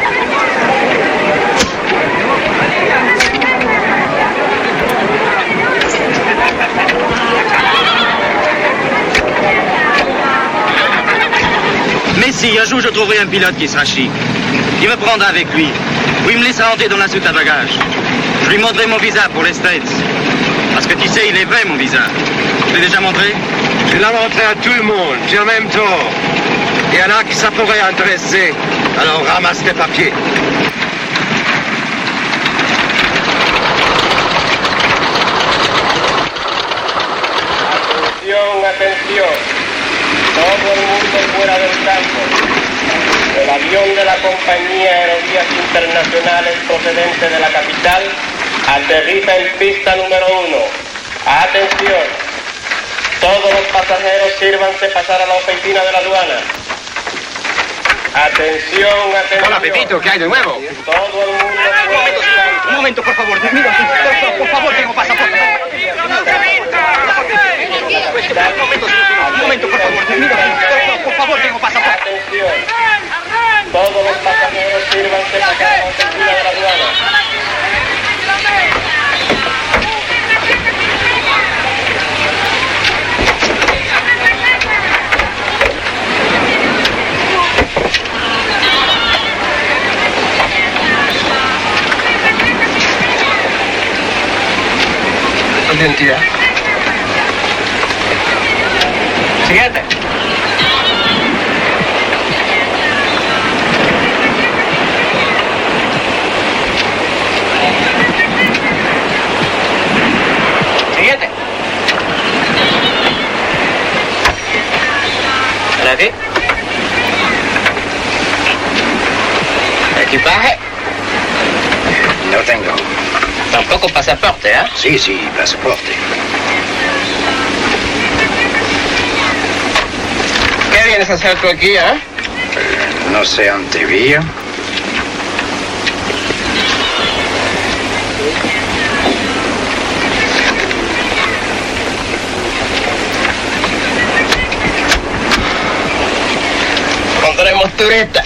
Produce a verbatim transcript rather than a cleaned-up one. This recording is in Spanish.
Mais si, un jour je trouverai un pilote qui sera chic. Il me prendra avec lui. Ou il me laissera entrer dans la soute à bagages. Je lui montrerai mon visa pour les States. Parce que tu sais, il est vrai mon visa. Je l'ai déjà montré? Je l'ai montré à tout le monde, tu as même tort. Il y en a qui ça pourrait intéresser. Alors ramasse tes papiers. Atención, atención. Todo el mundo fuera del campo. El avión de la compañía Aerolíneas Internacionales procedente de la capital aterriza en pista número uno. Atención. Todos los pasajeros sírvanse pasar a la oficina de la aduana. Atención, atención. Hola, Pepito, ¿qué hay de nuevo? Todo el mundo fuera del campo. Un momento, por favor. Mira, por, por favor, tengo pasaporte. Un momento, por favor. Mira, por favor, tengo pasaporte. Atención. Todos los pasajeros sírvanse pasar a la oficina de la aduana. Identidad. Siguiente. Siguiente. ¿Para aquí? ¿Equipaje? No tengo. Tampoco pasaporte, ¿eh? Sí, sí, pasaporte. ¿Qué vienes a hacer tú aquí, eh? No sé, Antevía. Pondremos turista.